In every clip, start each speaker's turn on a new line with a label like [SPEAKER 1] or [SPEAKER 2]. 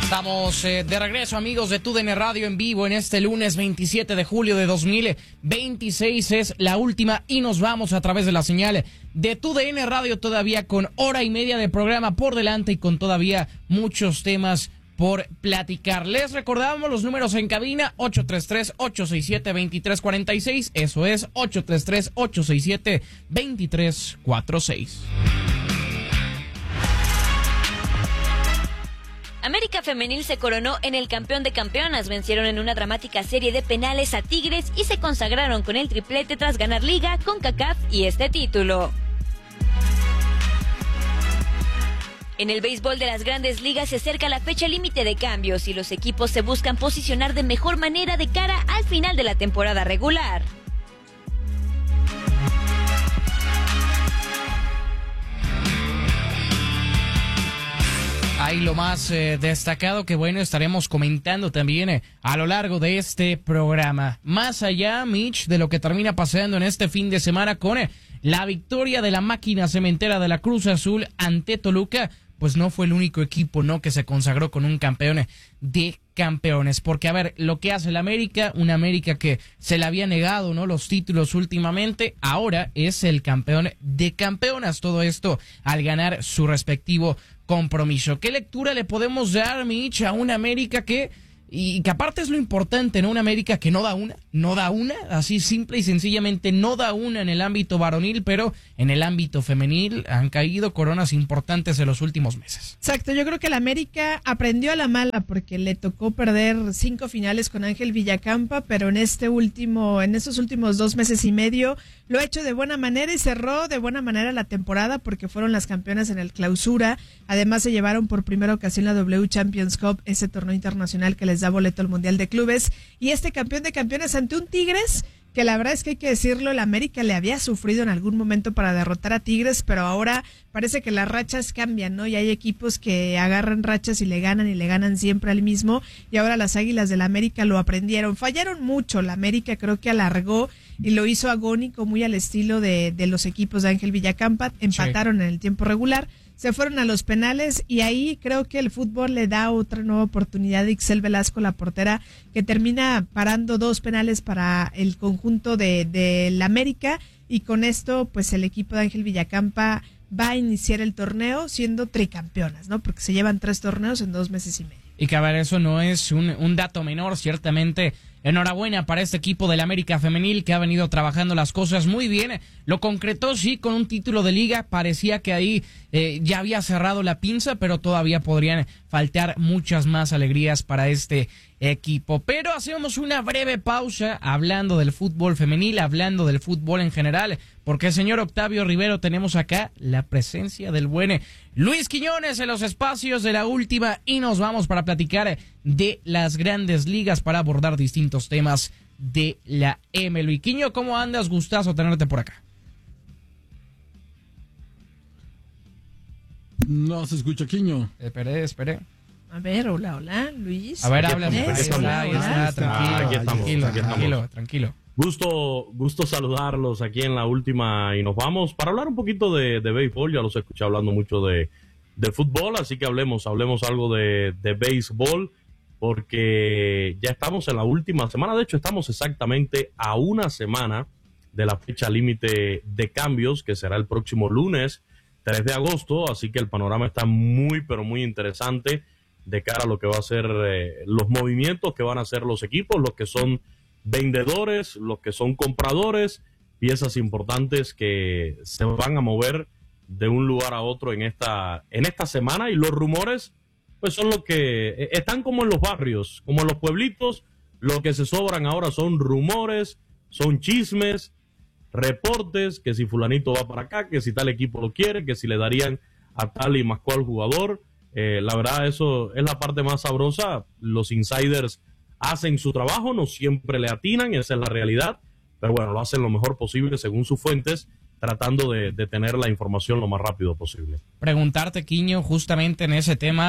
[SPEAKER 1] Estamos de regreso, amigos de TUDN Radio en vivo en este lunes 27 de julio de 2026. Es la última y nos vamos a través de la señal de TUDN Radio, todavía con hora y media de programa por delante y con todavía muchos temas por platicar. Les recordamos los números en cabina: 833-867-2346. Eso es 833-867-2346.
[SPEAKER 2] América Femenil se coronó en el campeón de campeonas, vencieron en una dramática serie de penales a Tigres y se consagraron con el triplete tras ganar Liga, CONCACAF y este título. En el béisbol de las grandes ligas se acerca la fecha límite de cambios y los equipos se buscan posicionar de mejor manera de cara al final de la temporada regular.
[SPEAKER 1] Ahí lo más destacado que bueno estaremos comentando también a lo largo de este programa. Más allá, Mitch, de lo que termina pasando en este fin de semana con la victoria de la máquina cementera de la Cruz Azul ante Toluca, pues no fue el único equipo, ¿no?, que se consagró con un campeón de campeones. Porque, a ver, lo que hace el América, una América que se le había negado, ¿no?, los títulos últimamente, ahora es el campeón de campeonas. Todo esto al ganar su respectivo compromiso. ¿Qué lectura le podemos dar, Mitch, a una América que aparte es lo importante, ¿no? Una América que no da una, así simple y sencillamente no da una en el ámbito varonil, pero en el ámbito femenil han caído coronas importantes en los últimos meses.
[SPEAKER 3] Exacto, yo creo que la América aprendió a la mala porque le tocó perder 5 finales con Ángel Villacampa, pero en estos últimos 2 meses y medio lo ha hecho de buena manera y cerró de buena manera la temporada porque fueron las campeonas en el Clausura. Además se llevaron por primera ocasión la W Champions Cup, ese torneo internacional que les da boleto al Mundial de Clubes, y este campeón de campeones ante un Tigres que la verdad es que hay que decirlo, la América le había sufrido en algún momento para derrotar a Tigres, pero ahora parece que las rachas cambian, ¿no? Y hay equipos que agarran rachas y le ganan siempre al mismo, y ahora las Águilas de la América lo aprendieron. Fallaron mucho, la América creo que alargó y lo hizo agónico, muy al estilo de los equipos de Ángel Villacampa, empataron en el tiempo regular, se fueron a los penales y ahí creo que el fútbol le da otra nueva oportunidad. Ixel Velasco, la portera, que termina parando 2 penales para el conjunto de la América, y con esto pues el equipo de Ángel Villacampa va a iniciar el torneo siendo tricampeonas, ¿no? Porque se llevan 3 torneos en 2 meses y medio.
[SPEAKER 1] Y que a ver, eso no es un dato menor, ciertamente. Enhorabuena para este equipo del América Femenil que ha venido trabajando las cosas muy bien. Lo concretó, sí, con un título de liga. Parecía que ahí ya había cerrado la pinza, pero todavía podrían faltar muchas más alegrías para este equipo. Pero hacemos una breve pausa hablando del fútbol femenil, hablando del fútbol en general, porque, señor Octavio Rivero, tenemos acá la presencia del buen Luis Quiñones en los espacios de la última y nos vamos para platicar de las grandes ligas, para abordar distintos temas de la MLB. Quiño, ¿cómo andas? Gustazo tenerte por acá.
[SPEAKER 4] No se escucha, Quiño.
[SPEAKER 1] Esperé.
[SPEAKER 3] A ver, hola, Luis.
[SPEAKER 1] A ver, habla. Tranquilo.
[SPEAKER 5] Gusto saludarlos aquí en la última y nos vamos para hablar un poquito de béisbol. Ya los escuché hablando mucho de fútbol, así que hablemos algo de béisbol, porque ya estamos en la última semana. De hecho, estamos exactamente a una semana de la fecha límite de cambios, que será el próximo lunes 3 de agosto, así que el panorama está muy, pero muy interesante de cara a lo que va a ser los movimientos que van a hacer los equipos, los que son vendedores, los que son compradores, piezas importantes que se van a mover de un lugar a otro en esta semana. Y los rumores pues son lo que están como en los barrios, como en los pueblitos. Lo que se sobran ahora son rumores, son chismes, reportes, que si fulanito va para acá, que si tal equipo lo quiere, que si le darían a tal y más cual jugador. La verdad, eso es la parte más sabrosa. Los insiders hacen su trabajo, no siempre le atinan, esa es la realidad, pero bueno, lo hacen lo mejor posible según sus fuentes, tratando de tener la información lo más rápido posible.
[SPEAKER 1] Preguntarte, Quiño, justamente en ese tema,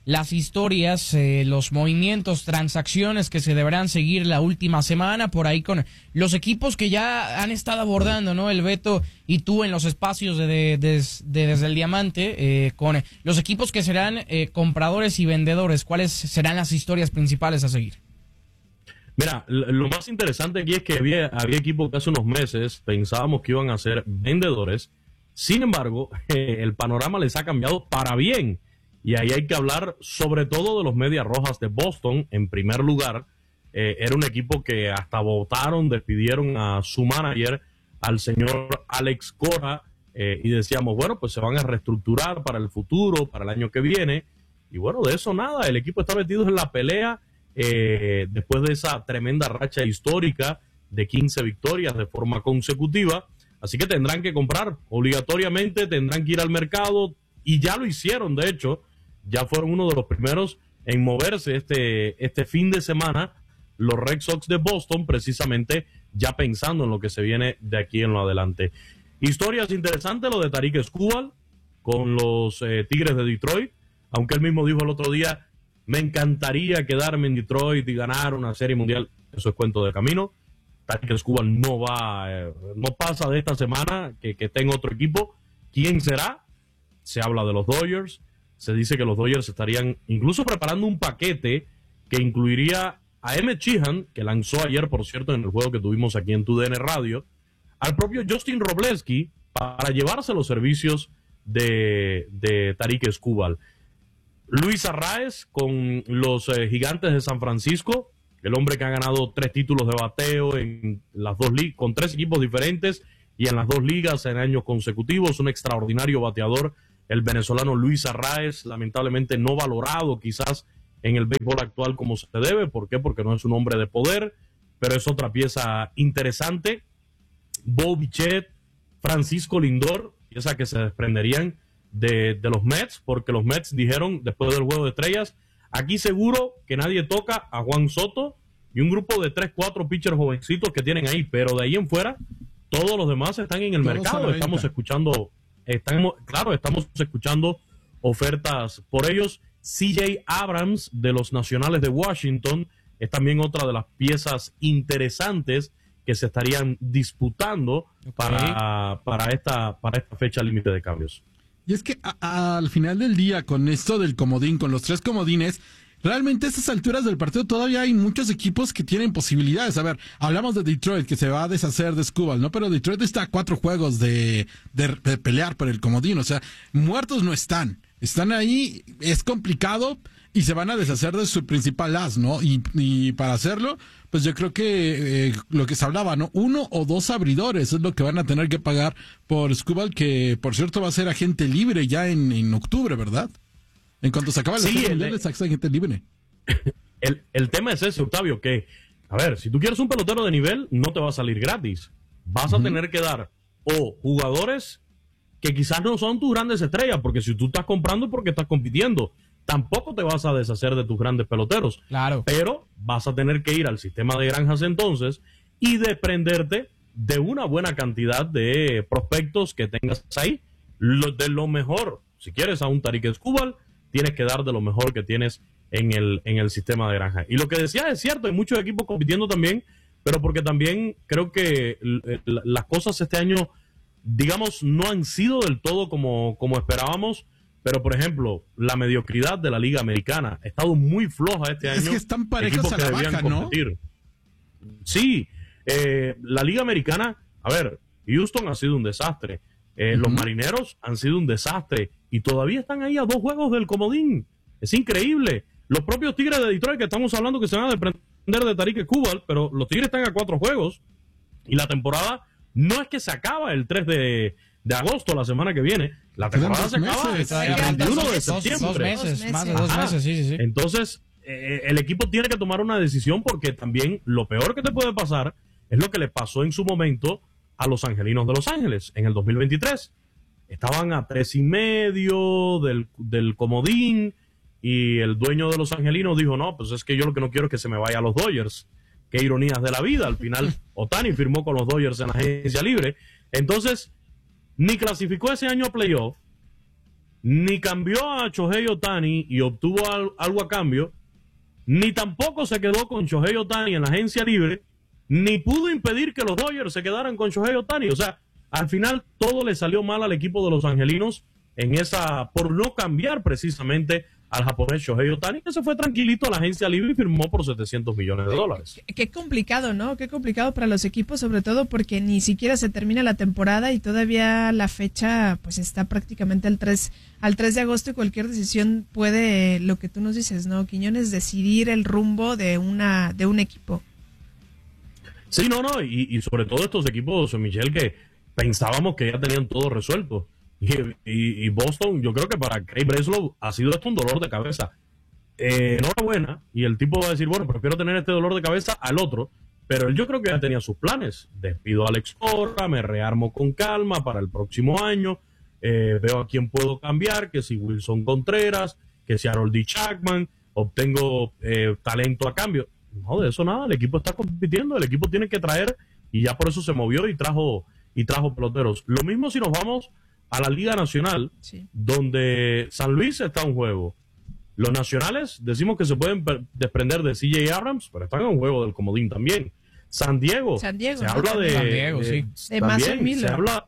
[SPEAKER 1] las historias, los movimientos, transacciones que se deberán seguir la última semana por ahí con los equipos que ya han estado abordando, ¿no? El Beto y tú en los espacios desde el Diamante, con los equipos que serán compradores y vendedores. ¿Cuáles serán las historias principales a seguir?
[SPEAKER 5] Mira, lo más interesante aquí es que había equipos que hace unos meses pensábamos que iban a ser vendedores. Sin embargo, el panorama les ha cambiado para bien. Y ahí hay que hablar sobre todo de los Medias Rojas de Boston. En primer lugar, era un equipo que hasta votaron, despidieron a su manager, al señor Alex Cora, y decíamos, bueno, pues se van a reestructurar para el futuro, para el año que viene. Y bueno, de eso nada, el equipo está metido en la pelea después de esa tremenda racha histórica de 15 victorias de forma consecutiva. Así que tendrán que comprar, obligatoriamente tendrán que ir al mercado, y ya lo hicieron, de hecho. Ya fueron uno de los primeros en moverse este fin de semana los Red Sox de Boston, precisamente ya pensando en lo que se viene de aquí en lo adelante. Historias interesantes, lo de Tarik Skubal con los Tigres de Detroit, aunque él mismo dijo el otro día, me encantaría quedarme en Detroit y ganar una serie mundial. Eso es cuento de camino. Tarik Skubal no pasa de esta semana que esté en otro equipo. ¿Quién será? Se habla de los Dodgers. Se dice que los Dodgers estarían incluso preparando un paquete que incluiría a Emmett Sheehan, que lanzó ayer, por cierto, en el juego que tuvimos aquí en TUDN Radio, al propio Justin Robleski, para llevarse los servicios de Tarik Skubal. Luis Arraez con los Gigantes de San Francisco, el hombre que ha ganado 3 títulos de bateo en las 2 ligas, con 3 equipos diferentes y en las 2 ligas en años consecutivos, un extraordinario bateador. El venezolano Luis Arraez, lamentablemente no valorado quizás en el béisbol actual como se debe. ¿Por qué? Porque no es un hombre de poder, pero es otra pieza interesante. Bo Bichette, Francisco Lindor, pieza que se desprenderían de los Mets, porque los Mets dijeron después del Juego de Estrellas, aquí seguro que nadie toca a Juan Soto y un grupo de 3-4 pitchers jovencitos que tienen ahí, pero de ahí en fuera todos los demás están en el mercado. Estamos escuchando ofertas por ellos. CJ Abrams de los Nacionales de Washington es también otra de las piezas interesantes que se estarían disputando para esta fecha límite de cambios.
[SPEAKER 4] Y es que al final del día, con esto del comodín, con los 3 comodines, realmente a estas alturas del partido todavía hay muchos equipos que tienen posibilidades. A ver, hablamos de Detroit, que se va a deshacer de Skubal, ¿no? Pero Detroit está a 4 juegos de pelear por el comodín. O sea, muertos no están. Están ahí, es complicado y se van a deshacer de su principal as, ¿no? Y para hacerlo, pues yo creo que lo que se hablaba, ¿no? 1 o 2 abridores es lo que van a tener que pagar por Skubal, que por cierto va a ser agente libre ya en octubre, ¿verdad? En cuanto se acaba la serie mundial, es agente libre.
[SPEAKER 5] El tema es ese, Octavio, que, a ver, si tú quieres un pelotero de nivel, no te va a salir gratis. Vas a tener que dar o jugadores que quizás no son tus grandes estrellas, porque si tú estás comprando es porque estás compitiendo. Tampoco te vas a deshacer de tus grandes peloteros. Claro. Pero vas a tener que ir al sistema de granjas entonces y desprenderte de una buena cantidad de prospectos que tengas ahí. De lo mejor, si quieres a un Tarik Skubal, tienes que dar de lo mejor que tienes en el sistema de granja. Y lo que decías es cierto, hay muchos equipos compitiendo también, pero porque también creo que las cosas este año, digamos, no han sido del todo como esperábamos. Pero, por ejemplo, la mediocridad de la Liga Americana ha estado muy floja este año.
[SPEAKER 4] Es que están parejas a la baja, ¿no?
[SPEAKER 5] Sí, la Liga Americana, a ver, Houston ha sido un desastre. Los Marineros han sido un desastre. Y todavía están ahí a 2 juegos del comodín. Es increíble. Los propios Tigres de Detroit, que estamos hablando que se van a desprender de Tarik Skubal, pero los Tigres están a 4 juegos. Y la temporada no es que se acaba el 3 de agosto, la semana que viene. La temporada se acaba el 21 de septiembre.
[SPEAKER 1] 2 meses, más de 2 meses, sí.
[SPEAKER 5] Entonces, el equipo tiene que tomar una decisión, porque también lo peor que te puede pasar es lo que le pasó en su momento a los Angelinos de Los Ángeles en el 2023. Estaban a 3.5 del comodín y el dueño de los Angelinos dijo, no, pues es que yo lo que no quiero es que se me vaya a los Dodgers. Qué ironías de la vida. Al final, Ohtani firmó con los Dodgers en la agencia libre. Entonces, ni clasificó ese año a playoff, ni cambió a Shohei Ohtani y obtuvo algo a cambio, ni tampoco se quedó con Shohei Ohtani en la agencia libre, ni pudo impedir que los Dodgers se quedaran con Shohei Ohtani. O sea, al final todo le salió mal al equipo de los angelinos por no cambiar precisamente al japonés Shohei Ohtani, que se fue tranquilito a la agencia libre y firmó por $700 millones.
[SPEAKER 3] Qué complicado, ¿no? Qué complicado para los equipos, sobre todo porque ni siquiera se termina la temporada y todavía la fecha pues está prácticamente al 3 de agosto y cualquier decisión puede, lo que tú nos dices, ¿no, Quiñones? Decidir el rumbo de un equipo.
[SPEAKER 5] Sí, y sobre todo estos equipos, Michelle, que pensábamos que ya tenían todo resuelto. Y Boston, yo creo que para Craig Breslow ha sido esto un dolor de cabeza. Enhorabuena, y el tipo va a decir, bueno, prefiero tener este dolor de cabeza al otro, pero él yo creo que ya tenía sus planes. Despido a Alex Cora, me rearmo con calma para el próximo año, veo a quién puedo cambiar, que si Wilson Contreras, que si Harold D. Chapman, obtengo talento a cambio. No, de eso nada, el equipo está compitiendo, el equipo tiene que traer, y ya por eso se movió y trajo peloteros. Lo mismo si nos vamos a la Liga Nacional, sí, donde San Luis está en juego. Los nacionales decimos que se pueden desprender de C.J. Abrams, pero están en un juego del comodín también. San Diego se habla de
[SPEAKER 3] Mason Miller.
[SPEAKER 5] Se habla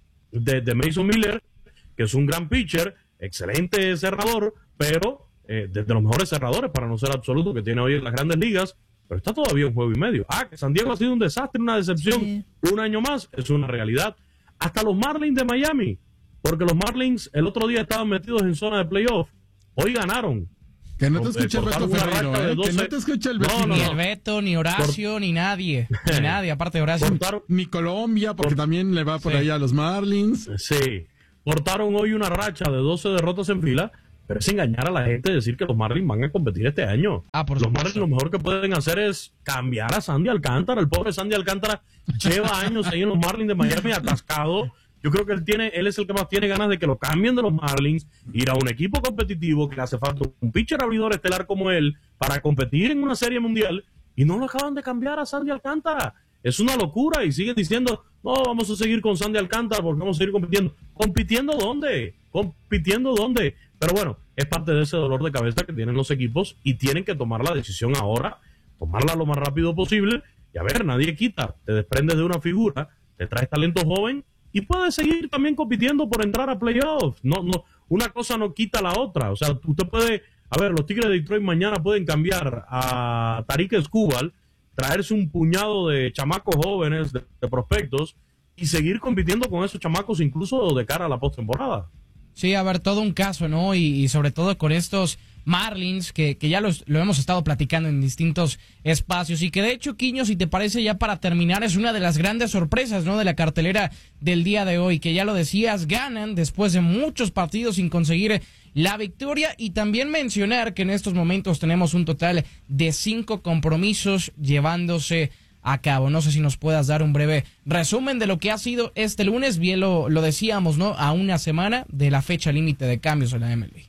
[SPEAKER 5] de Mason Miller, que es un gran pitcher, excelente cerrador, pero de los mejores cerradores, para no ser absoluto, que tiene hoy en las grandes ligas, pero está todavía un juego y medio. Que San Diego ha sido un desastre, una decepción, sí, un año más, es una realidad. Hasta los Marlins de Miami, porque los Marlins el otro día estaban metidos en zona de playoff. Hoy ganaron.
[SPEAKER 4] Que no te escuche el Beto Ferreiro, que no te escuche el Beto.
[SPEAKER 1] Ni el Beto, ni Horacio, ni nadie. Ni nadie, aparte de Horacio.
[SPEAKER 4] Ni Colombia, porque también le va por ahí a los Marlins.
[SPEAKER 5] Sí. Portaron hoy una racha de 12 derrotas en fila, pero es engañar a la gente decir que los Marlins van a competir este año. Los Marlins lo mejor que pueden hacer es cambiar a Sandy Alcántara. El pobre Sandy Alcántara lleva años ahí en los Marlins de Miami atascado. Yo creo que él es el que más tiene ganas de que lo cambien de los Marlins, ir a un equipo competitivo que le hace falta un pitcher abridor estelar como él para competir en una serie mundial, y no lo acaban de cambiar a Sandy Alcántara. Es una locura, y siguen diciendo, no, vamos a seguir con Sandy Alcántara porque vamos a seguir compitiendo. ¿Compitiendo dónde? ¿Compitiendo dónde? Pero bueno, es parte de ese dolor de cabeza que tienen los equipos y tienen que tomar la decisión ahora, tomarla lo más rápido posible, y a ver, nadie quita, te desprendes de una figura, te traes talento joven, y puedes seguir también compitiendo por entrar a playoffs. No, una cosa no quita la otra. O sea, usted puede... A ver, los Tigres de Detroit mañana pueden cambiar a Tarik Skubal, traerse un puñado de chamacos jóvenes, de prospectos, y seguir compitiendo con esos chamacos incluso de cara a la postemporada.
[SPEAKER 1] Sí, a ver, todo un caso, ¿no? Y sobre todo con estos Marlins, que ya lo hemos estado platicando en distintos espacios, y que de hecho, Quiño, si te parece, ya para terminar, es una de las grandes sorpresas, ¿no?, de la cartelera del día de hoy, que ya lo decías, ganan después de muchos partidos sin conseguir la victoria, y también mencionar que en estos momentos tenemos un total de 5 compromisos llevándose a cabo. No sé si nos puedas dar un breve resumen de lo que ha sido este lunes, bien lo decíamos, ¿no?, a una semana de la fecha límite de cambios en la MLB.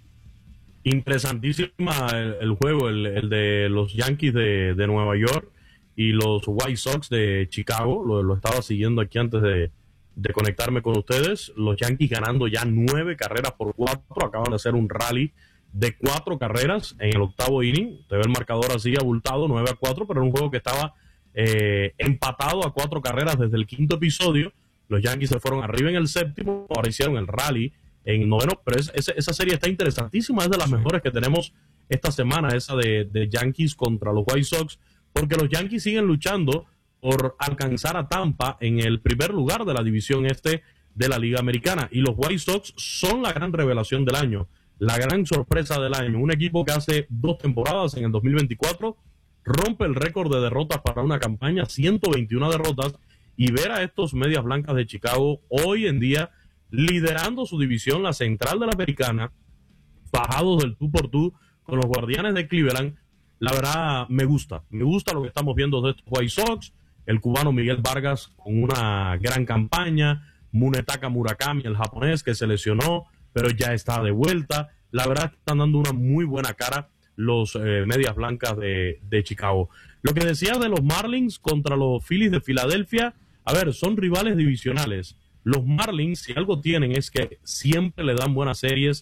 [SPEAKER 5] Interesantísima el juego, el de los Yankees de Nueva York y los White Sox de Chicago. Lo estaba siguiendo aquí antes de conectarme con ustedes. Los Yankees ganando ya 9 carreras por 4. Acaban de hacer un rally de 4 carreras en el octavo inning. Te ve el marcador así abultado, 9-4, pero era un juego que estaba empatado a 4 carreras desde el quinto episodio. Los Yankees se fueron arriba en el séptimo, ahora hicieron el rally en noveno, pero esa serie está interesantísima, es de las mejores que tenemos esta semana, esa de Yankees contra los White Sox, porque los Yankees siguen luchando por alcanzar a Tampa en el primer lugar de la división este de la Liga Americana, y los White Sox son la gran revelación del año, la gran sorpresa del año, un equipo que hace 2 temporadas, en el 2024, rompe el récord de derrotas para una campaña, 121 derrotas, y ver a estos Medias Blancas de Chicago hoy en día liderando su división, la central de la Americana, bajados del tú por tú con los Guardianes de Cleveland. La verdad, me gusta lo que estamos viendo de estos White Sox, el cubano Miguel Vargas con una gran campaña, Munetaka Murakami, el japonés que se lesionó, pero ya está de vuelta. La verdad, están dando una muy buena cara los Medias Blancas de Chicago. Lo que decías de los Marlins contra los Phillies de Filadelfia, a ver, son rivales divisionales. Los Marlins, si algo tienen, es que siempre le dan buenas series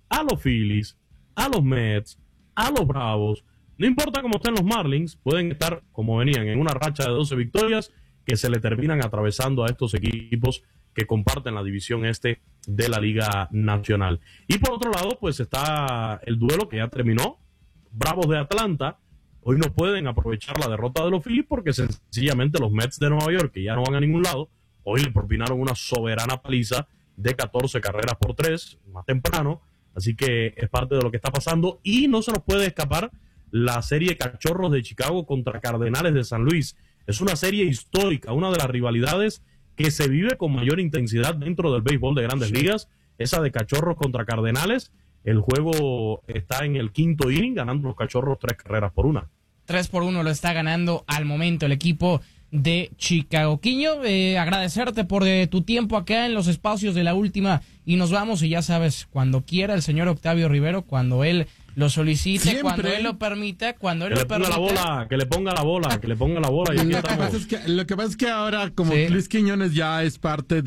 [SPEAKER 5] a los Phillies, a los Mets, a los Bravos. No importa cómo estén los Marlins, pueden estar como venían en una racha de 12 victorias que se le terminan atravesando a estos equipos que comparten la división este de la Liga Nacional. Y por otro lado, pues está el duelo que ya terminó. Bravos de Atlanta hoy no pueden aprovechar la derrota de los Phillies porque sencillamente los Mets de Nueva York, que ya no van a ningún lado, hoy le propinaron una soberana paliza de 14 carreras por 3 más temprano. Así que es parte de lo que está pasando. Y no se nos puede escapar la serie Cachorros de Chicago contra Cardenales de San Luis. Es una serie histórica, una de las rivalidades que se vive con mayor intensidad dentro del béisbol de Grandes Ligas, esa de Cachorros contra Cardenales. El juego está en el 5º inning, ganando los Cachorros 3 carreras por 1.
[SPEAKER 1] 3-1 lo está ganando al momento el equipo de Chicago. Quiño, agradecerte por tu tiempo acá en los espacios de La Última y nos vamos, y ya sabes, cuando quiera el señor Octavio Rivero, cuando él lo solicite, siempre, cuando él lo permita, cuando él lo permita.
[SPEAKER 5] Que le ponga la bola y aquí estamos.
[SPEAKER 4] Lo que pasa es que ahora, como Luis Quiñones ya es parte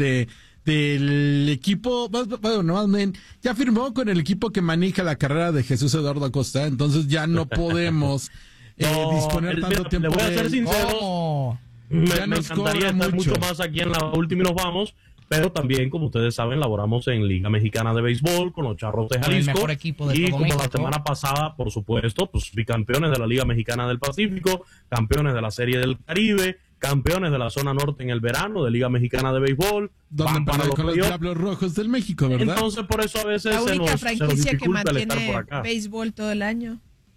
[SPEAKER 4] del equipo, bueno, ya firmó con el equipo que maneja la carrera de Jesús Eduardo Acosta, entonces ya no podemos disponer tanto tiempo.
[SPEAKER 5] Le voy a ser sincero, me encantaría estar mucho más aquí en La Última y nos vamos, pero también, como ustedes saben, laboramos en Liga Mexicana de Béisbol con los Charros de Jalisco, el mejor equipo de todo México. La semana pasada, por supuesto, pues bicampeones de la Liga Mexicana del Pacífico, campeones de la Serie del Caribe, campeones de la zona norte en el verano de Liga Mexicana de Béisbol,
[SPEAKER 4] van para los Diablos Rojos del México, ¿verdad?
[SPEAKER 5] Entonces, por eso a veces
[SPEAKER 3] la única franquicia que mantiene
[SPEAKER 5] estar por acá.
[SPEAKER 3] béisbol todo el año.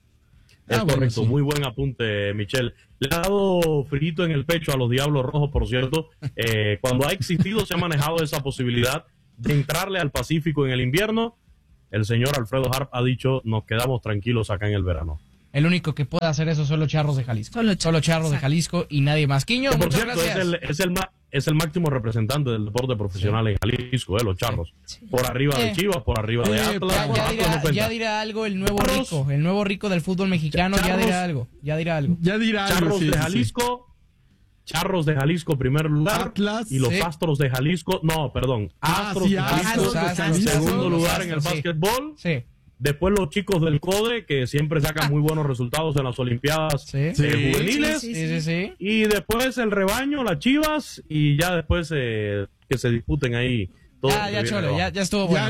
[SPEAKER 5] Es correcto, sí. Muy buen apunte, Michelle. Le ha dado frito en el pecho a los Diablos Rojos, por cierto. Cuando ha existido, se ha manejado esa posibilidad de entrarle al Pacífico en el invierno. El señor Alfredo Harp ha dicho, nos quedamos tranquilos acá en el verano.
[SPEAKER 1] El único que puede hacer eso son los Charros de Jalisco. Solo Charros de Jalisco y nadie más. Quiño,
[SPEAKER 5] por
[SPEAKER 1] muchas
[SPEAKER 5] cierto,
[SPEAKER 1] gracias.
[SPEAKER 5] Es el máximo representante del deporte profesional en Jalisco, los Charros. Sí. Por arriba de Chivas, por arriba de Atlas.
[SPEAKER 1] Ya dirá algo el nuevo rico del fútbol mexicano. Ya dirá algo.
[SPEAKER 5] Charros de Jalisco. Charros de Jalisco, primer lugar.
[SPEAKER 4] Atlas.
[SPEAKER 5] Y los Astros de Jalisco. No, perdón. Astros de Jalisco, segundo lugar en el básquetbol.
[SPEAKER 1] Sí.
[SPEAKER 5] Después los chicos del CODE, que siempre sacan muy buenos resultados en las Olimpiadas juveniles.
[SPEAKER 1] Sí.
[SPEAKER 5] Y después el rebaño, las Chivas, y ya después que se disputen ahí.
[SPEAKER 1] Ya estuvo bueno.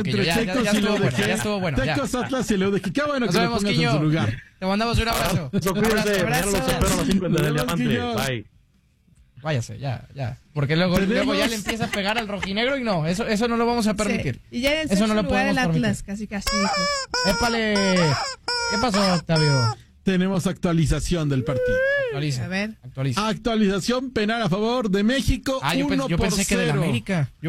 [SPEAKER 1] Ya estuvo bueno.
[SPEAKER 4] Tecos, Atlas y Leo. Qué bueno que lo pongas en su lugar.
[SPEAKER 1] Te mandamos un abrazo.
[SPEAKER 5] Cuídense, mañana los espero a las 5 en el Diamante. Bye.
[SPEAKER 1] Váyase, ya. Porque luego ya le empieza a pegar al rojinegro y no, eso no lo vamos a permitir.
[SPEAKER 3] Sí. Y ya en el eso no lo podemos el Atlas, permitir. Casi.
[SPEAKER 1] ¡Épale! ¿Qué pasó, Octavio?
[SPEAKER 4] Tenemos actualización del partido.
[SPEAKER 1] Actualiza.
[SPEAKER 4] Actualización penal a favor de México.
[SPEAKER 1] Yo pensé que de la América.
[SPEAKER 4] No.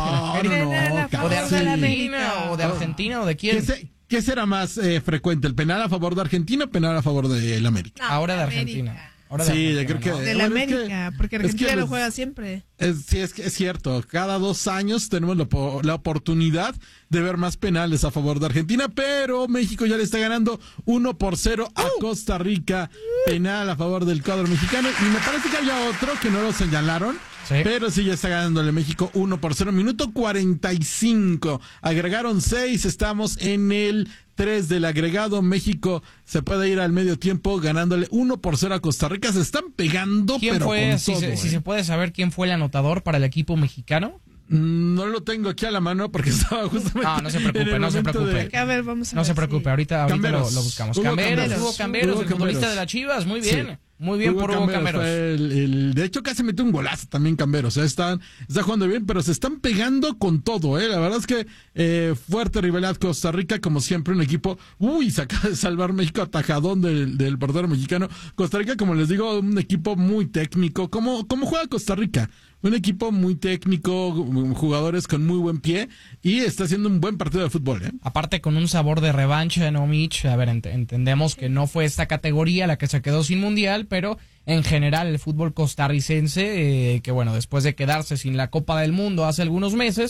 [SPEAKER 1] O de Argentina o de quién.
[SPEAKER 4] ¿Qué será más frecuente? ¿El penal a favor de Argentina o penal a favor de la América?
[SPEAKER 1] Ahora de Argentina.
[SPEAKER 4] Sí, yo creo que
[SPEAKER 3] de la América, porque Argentina lo juega siempre.
[SPEAKER 4] Sí, es cierto. Cada 2 años tenemos la oportunidad de ver más penales a favor de Argentina, pero México ya le está ganando 1-0 a Costa Rica. Penal a favor del cuadro mexicano. Y me parece que había otro que no lo señalaron. Sí. Pero sí, ya está ganándole México 1-0. Minuto 45. Agregaron 6. Estamos en el 3 del agregado. México se puede ir al medio tiempo ganándole 1-0 a Costa Rica. Se están pegando,
[SPEAKER 1] ¿quién
[SPEAKER 4] pero
[SPEAKER 1] fue?
[SPEAKER 4] con
[SPEAKER 1] Si
[SPEAKER 4] todo,
[SPEAKER 1] se puede saber quién fue el anotador para el equipo mexicano.
[SPEAKER 4] No lo tengo aquí a la mano porque estaba justamente.
[SPEAKER 1] No se preocupe.
[SPEAKER 3] A ver, vamos a ver.
[SPEAKER 1] No se preocupe, ahorita lo buscamos. Hugo Camberos, el futbolista de las Chivas, muy bien. Sí. Muy bien por Hugo Camberos.
[SPEAKER 4] De hecho, casi metió un golazo también Camberos. Está jugando bien, pero se están pegando con todo. La verdad es que fuerte rivalidad Costa Rica, como siempre, un equipo. Se acaba de salvar México, atajadón del portero mexicano. Costa Rica, como les digo, un equipo muy técnico. ¿Cómo juega Costa Rica? Un equipo muy técnico, jugadores con muy buen pie, y está haciendo un buen partido de fútbol.
[SPEAKER 1] Aparte con un sabor de revancha, ¿no, Mitch? A ver, entendemos que no fue esta categoría la que se quedó sin mundial, pero en general el fútbol costarricense, que bueno, después de quedarse sin la Copa del Mundo hace algunos meses,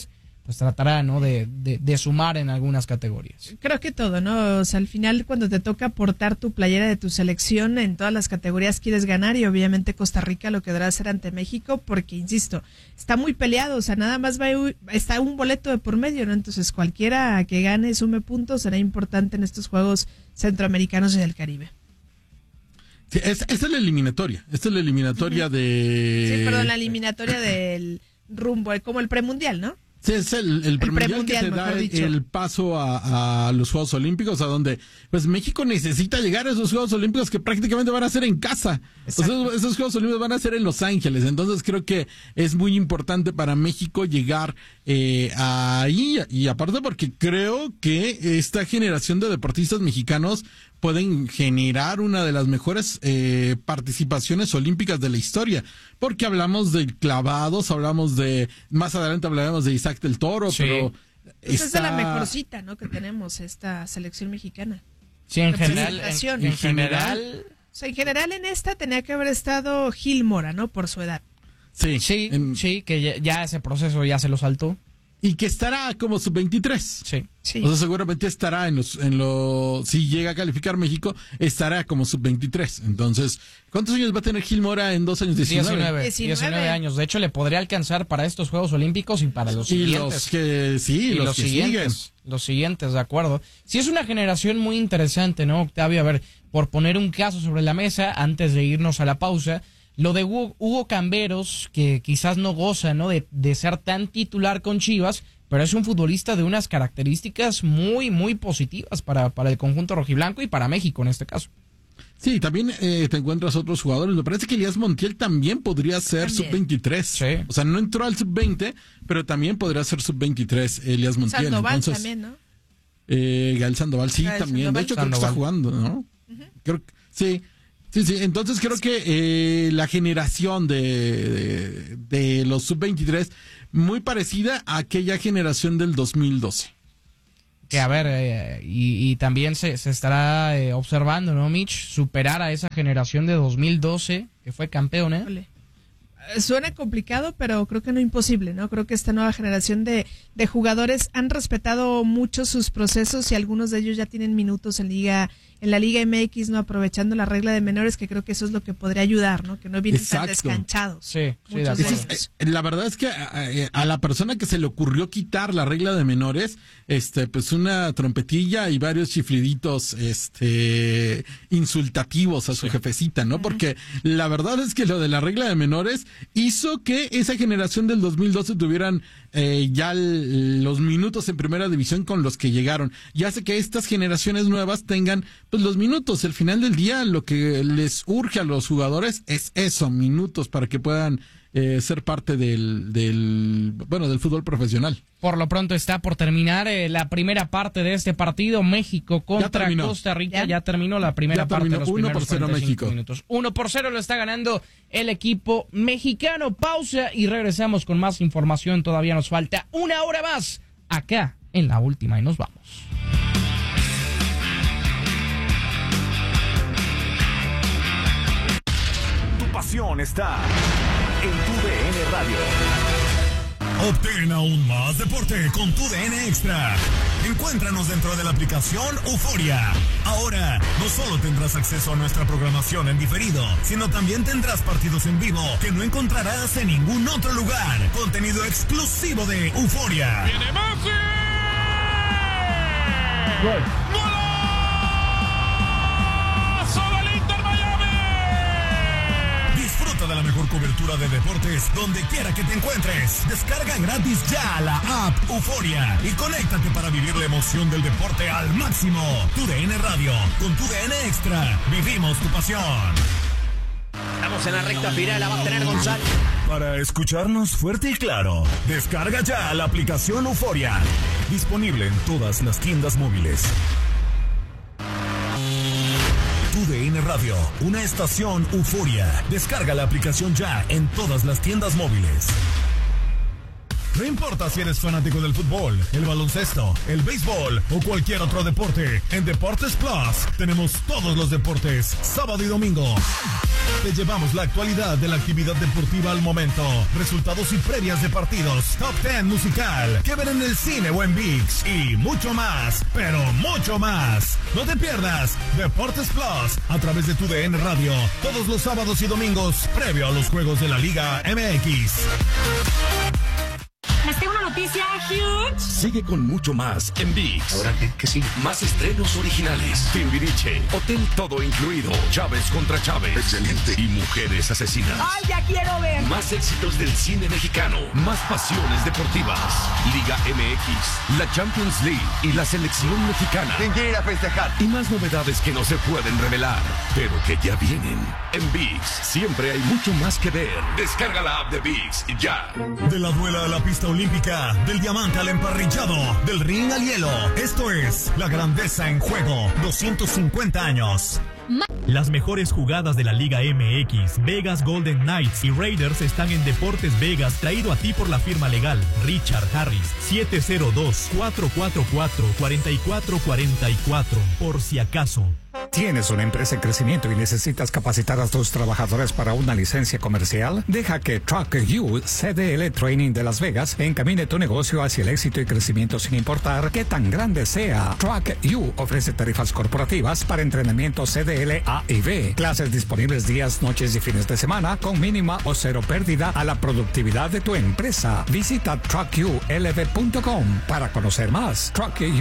[SPEAKER 1] pues tratará, ¿no? de sumar en algunas categorías.
[SPEAKER 3] Creo que todo, ¿no? O sea, al final cuando te toca portar tu playera de tu selección en todas las categorías quieres ganar, y obviamente Costa Rica lo querrá hacer ante México porque, insisto, está muy peleado, o sea, nada más está un boleto de por medio, ¿no? Entonces cualquiera que gane, sume puntos, será importante en estos Juegos Centroamericanos y del Caribe.
[SPEAKER 4] Sí, esta es la eliminatoria. Esta es la eliminatoria de...
[SPEAKER 3] Sí, perdón, la eliminatoria del rumbo, como el premundial, ¿no?
[SPEAKER 4] Sí, es el premundial que te da el paso a los Juegos Olímpicos, a donde pues México necesita llegar a esos Juegos Olímpicos que prácticamente van a ser en casa. O sea, esos Juegos Olímpicos van a ser en Los Ángeles. Entonces creo que es muy importante para México llegar ahí. Y aparte porque creo que esta generación de deportistas mexicanos pueden generar una de las mejores participaciones olímpicas de la historia, porque hablamos de clavados, más adelante hablaremos de Isaac del Toro, sí. Pero
[SPEAKER 3] esa es de la mejorcita, ¿no? Que tenemos esta selección mexicana.
[SPEAKER 1] Sí, en general,
[SPEAKER 3] o sea, en general en esta tenía que haber estado Gil Mora, ¿no? Por su edad.
[SPEAKER 1] Sí, que ya ese proceso ya se lo saltó.
[SPEAKER 4] Y que estará como sub-23.
[SPEAKER 1] Sí.
[SPEAKER 4] O sea, seguramente estará si llega a calificar México, estará como sub-23. Entonces, ¿cuántos años va a tener Gil Mora en 2 años?
[SPEAKER 1] 19 años. De hecho, le podría alcanzar para estos Juegos Olímpicos y para los siguientes. Los siguientes, de acuerdo. Sí, es una generación muy interesante, ¿no, Octavio? A ver, por poner un caso sobre la mesa, antes de irnos a la pausa, lo de Hugo Camberos, que quizás no goza, ¿no? de ser tan titular con Chivas, pero es un futbolista de unas características muy, muy positivas para el conjunto rojiblanco y para México en este caso.
[SPEAKER 4] Sí, también te encuentras otros jugadores. Me parece que Elías Montiel también podría ser sub-23.
[SPEAKER 1] Sí.
[SPEAKER 4] O sea, no entró al sub-20, pero también podría ser sub-23 Elías Montiel.
[SPEAKER 3] Sandoval también, ¿no?
[SPEAKER 4] Gael Sandoval, sí,
[SPEAKER 3] Gael
[SPEAKER 4] también.
[SPEAKER 3] Sandoval.
[SPEAKER 4] De hecho, creo que está jugando, ¿no? Creo que, sí. Sí, entonces creo que la generación de los sub-23 muy parecida a aquella generación del 2012.
[SPEAKER 1] Que a ver, y también se estará observando, ¿no, Mitch? Superar a esa generación de 2012 que fue campeona.
[SPEAKER 3] Ole. Suena complicado, pero creo que no imposible, ¿no? Creo que esta nueva generación de jugadores han respetado mucho sus procesos y algunos de ellos ya tienen minutos en la Liga MX, ¿no? Aprovechando la regla de menores, que creo que eso es lo que podría ayudar, ¿no? Que no vienen tan descanchados.
[SPEAKER 1] Sí,
[SPEAKER 4] la verdad es que a la persona que se le ocurrió quitar la regla de menores, pues una trompetilla y varios chifliditos, insultativos a su jefecita, ¿no? Porque la verdad es que lo de la regla de menores hizo que esa generación del 2012 tuvieran ya los minutos en primera división con los que llegaron, y hace que estas generaciones nuevas tengan pues los minutos. Al final del día lo que les urge a los jugadores es eso, minutos para que puedan ser parte del fútbol profesional.
[SPEAKER 1] Por lo pronto está por terminar la primera parte de este partido, México contra Costa Rica. Ya terminó la primera parte de los primeros 45 minutos. 1-0 lo está ganando el equipo mexicano. Pausa y regresamos con más información. Todavía nos falta una hora más acá en La Última y nos vamos.
[SPEAKER 6] Tu pasión está en tu DN Radio.
[SPEAKER 7] Obtén aún más deporte con tu DN Extra. Encuéntranos dentro de la aplicación Euforia. Ahora, no solo tendrás acceso a nuestra programación en diferido, sino también tendrás partidos en vivo que no encontrarás en ningún otro lugar. Contenido exclusivo de Euforia.
[SPEAKER 8] ¡Viene Messi!
[SPEAKER 7] ¡Gol! De la mejor cobertura de deportes donde quiera que te encuentres. Descarga gratis ya la app Euforia y conéctate para vivir la emoción del deporte al máximo. Tu DN Radio, con tu DN Extra, vivimos tu pasión.
[SPEAKER 6] Estamos en la recta final, la va a tener González.
[SPEAKER 7] Para escucharnos fuerte y claro, descarga ya la aplicación Euforia. Disponible en todas las tiendas móviles. Tu DN Radio, una estación Euforia. Descarga la aplicación ya en todas las tiendas móviles. No importa si eres fanático del fútbol, el baloncesto, el béisbol o cualquier otro deporte, en Deportes Plus tenemos todos los deportes, sábado y domingo. Te llevamos la actualidad de la actividad deportiva al momento, resultados y previas de partidos, top 10 musical, que ver en el cine o en ViX y mucho más, pero mucho más. No te pierdas Deportes Plus a través de tu DN Radio todos los sábados y domingos previo a los juegos de la Liga MX.
[SPEAKER 8] Les tengo una noticia huge.
[SPEAKER 9] Sigue con mucho más en ViX.
[SPEAKER 10] ¿Ahora qué sigue?
[SPEAKER 9] Más estrenos originales. Timbiriche, Hotel Todo Incluido, Chávez contra Chávez.
[SPEAKER 10] Excelente.
[SPEAKER 9] Y Mujeres Asesinas.
[SPEAKER 8] ¡Ay, ya quiero ver!
[SPEAKER 9] Más éxitos del cine mexicano. Más pasiones deportivas. Liga MX, la Champions League y la selección mexicana.
[SPEAKER 10] ¿Quién quiere ir a festejar?
[SPEAKER 9] Y más novedades que no se pueden revelar, pero que ya vienen. En ViX siempre hay mucho más que ver. Descarga la app de ViX ya.
[SPEAKER 7] De la duela a la pista olímpica, del diamante al emparrillado, del ring al hielo. Esto es La Grandeza en Juego, 250 años.
[SPEAKER 11] Las mejores jugadas de la Liga MX, Vegas Golden Knights y Raiders están en Deportes Vegas, traído a ti por la firma legal Richard Harris, 702-444-4444, por si acaso.
[SPEAKER 12] ¿Tienes una empresa en crecimiento y necesitas capacitar a tus trabajadores para una licencia comercial? Deja que Truck U CDL Training de Las Vegas encamine tu negocio hacia el éxito y crecimiento sin importar qué tan grande sea. Truck U ofrece tarifas corporativas para entrenamiento CDL A y B. Clases disponibles días, noches y fines de semana con mínima o cero pérdida a la productividad de tu empresa. Visita truckulv.com para conocer más.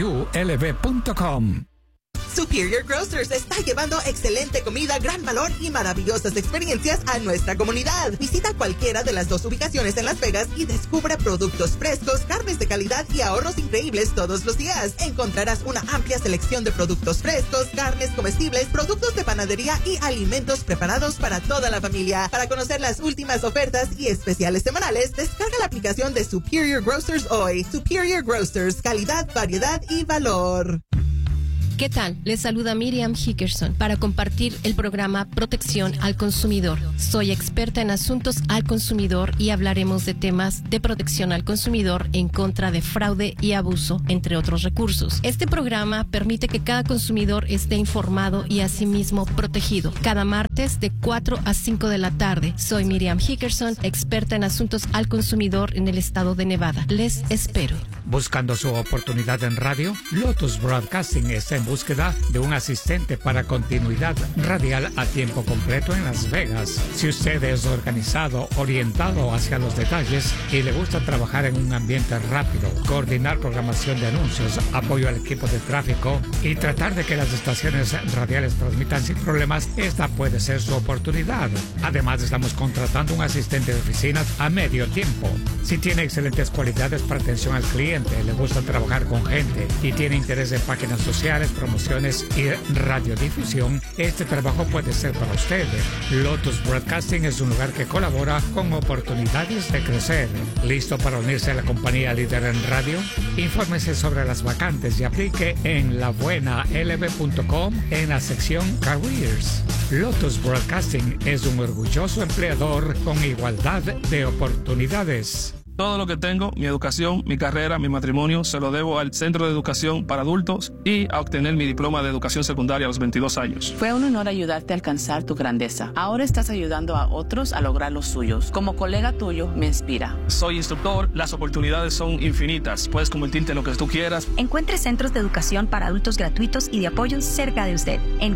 [SPEAKER 12] truckulv.com.
[SPEAKER 13] Superior Grocers está llevando excelente comida, gran valor y maravillosas experiencias a nuestra comunidad. Visita cualquiera de las dos ubicaciones en Las Vegas y descubre productos frescos, carnes de calidad y ahorros increíbles todos los días. Encontrarás una amplia selección de productos frescos, carnes comestibles, productos de panadería y alimentos preparados para toda la familia. Para conocer las últimas ofertas y especiales semanales, descarga la aplicación de Superior Grocers hoy. Superior Grocers, calidad, variedad y valor.
[SPEAKER 14] ¿Qué tal? Les saluda Miriam Hickerson para compartir el programa Protección al Consumidor. Soy experta en asuntos al consumidor y hablaremos de temas de protección al consumidor en contra de fraude y abuso, entre otros recursos. Este programa permite que cada consumidor esté informado y asimismo protegido. Cada martes de 4 a 5 de la tarde. Soy Miriam Hickerson, experta en asuntos al consumidor en el estado de Nevada. Les espero.
[SPEAKER 12] ¿Buscando su oportunidad en radio? Lotus Broadcasting está en búsqueda de un asistente para continuidad radial a tiempo completo en Las Vegas. Si usted es organizado, orientado hacia los detalles y le gusta trabajar en un ambiente rápido, coordinar programación de anuncios, apoyo al equipo de tráfico y tratar de que las estaciones radiales transmitan sin problemas, esta puede ser su oportunidad. Además, estamos contratando un asistente de oficinas a medio tiempo. Si tiene excelentes cualidades para atención al cliente, le gusta trabajar con gente y tiene interés en páginas sociales, promociones y radiodifusión, este trabajo puede ser para usted. Lotus Broadcasting es un lugar que colabora con oportunidades de crecer. ¿Listo para unirse a la compañía líder en radio? Infórmese sobre las vacantes y aplique en labuenalb.com en la sección Careers. Lotus Broadcasting es un orgulloso empleador con igualdad de oportunidades.
[SPEAKER 15] Todo lo que tengo, mi educación, mi carrera, mi matrimonio, se lo debo al Centro de Educación para Adultos y a obtener mi diploma de educación secundaria a los 22 años.
[SPEAKER 16] Fue un honor ayudarte a alcanzar tu grandeza. Ahora estás ayudando a otros a lograr los suyos. Como colega tuyo, me inspira.
[SPEAKER 15] Soy instructor, las oportunidades son infinitas. Puedes convertirte en lo que tú quieras.
[SPEAKER 17] Encuentre centros de educación para adultos gratuitos y de apoyo cerca de usted en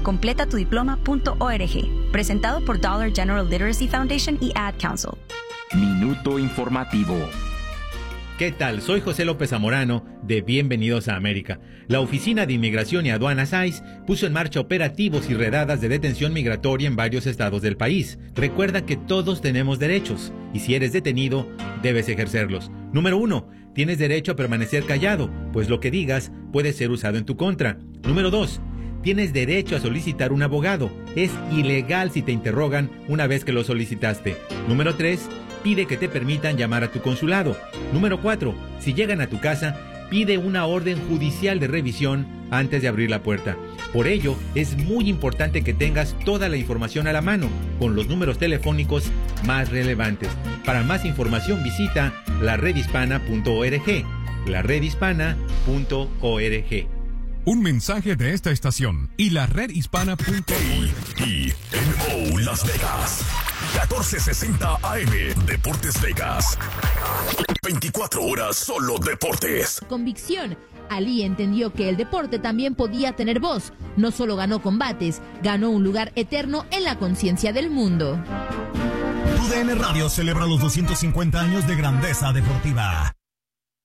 [SPEAKER 17] completatudiploma.org. Presentado por Dollar General Literacy Foundation y Ad Council.
[SPEAKER 18] Minuto informativo. ¿Qué tal? Soy José López Zamorano de Bienvenidos a América. La Oficina de Inmigración y Aduanas ICE puso en marcha operativos y redadas de detención migratoria en varios estados del país. Recuerda que todos tenemos derechos y si eres detenido, debes ejercerlos. Número 1. Tienes derecho a permanecer callado, pues lo que digas puede ser usado en tu contra. Número 2. Tienes derecho a solicitar un abogado. Es ilegal si te interrogan una vez que lo solicitaste. Número 3. Pide que te permitan llamar a tu consulado. Número 4. Si llegan a tu casa, pide una orden judicial de revisión antes de abrir la puerta. Por ello, es muy importante que tengas toda la información a la mano, con los números telefónicos más relevantes. Para más información visita laredhispana.org, laredhispana.org.
[SPEAKER 7] Un mensaje de esta estación y la redhispana.org.
[SPEAKER 9] KENO Las Vegas, 1460 AM, Deportes Vegas. 24 horas solo deportes.
[SPEAKER 10] Convicción. Ali entendió que el deporte también podía tener voz. No solo ganó combates, ganó un lugar eterno en la conciencia del mundo.
[SPEAKER 7] TUDN Radio celebra los 250 años de grandeza deportiva.